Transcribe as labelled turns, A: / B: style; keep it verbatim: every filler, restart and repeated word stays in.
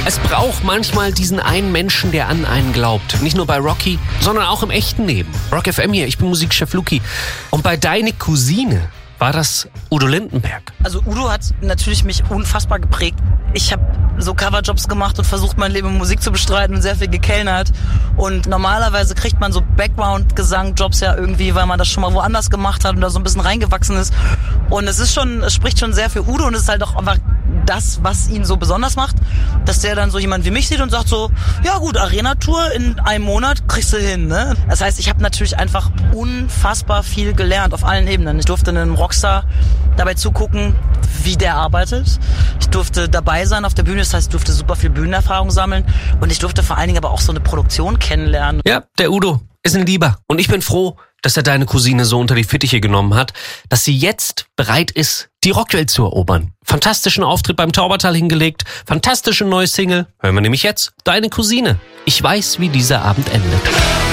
A: Es braucht manchmal diesen einen Menschen, der an einen glaubt. Nicht nur bei Rocky, sondern auch im echten Leben. Rock F M hier, ich bin Musikchef Luki. Und bei Deine Cousine war das Udo Lindenberg.
B: Also Udo hat natürlich mich unfassbar geprägt. Ich habe so Coverjobs gemacht und versucht, mein Leben in Musik zu bestreiten und sehr viel gekellnert. Und normalerweise kriegt man so Background-Gesang-Jobs ja irgendwie, weil man das schon mal woanders gemacht hat und da so ein bisschen reingewachsen ist. Und es ist schon, es spricht schon sehr für Udo und es ist halt auch einfach das, was ihn so besonders macht, dass der dann so jemand wie mich sieht und sagt so, ja gut, Arena-Tour in einem Monat kriegst du hin, ne? Das heißt, ich habe natürlich einfach unfassbar viel gelernt auf allen Ebenen. Ich durfte einem Rockstar dabei zugucken, wie der arbeitet. Ich durfte dabei sein auf der Bühne, das heißt, ich durfte super viel Bühnenerfahrung sammeln und ich durfte vor allen Dingen aber auch so eine Produktion kennenlernen.
A: Ja, der Udo ist ein Lieber. Und ich bin froh, dass er Deine Cousine so unter die Fittiche genommen hat, dass sie jetzt bereit ist, die Rockwelt zu erobern. Fantastischen Auftritt beim Taubertal hingelegt, fantastische neue Single. Hören wir nämlich jetzt Deine Cousine. Ich weiß, wie dieser Abend endet.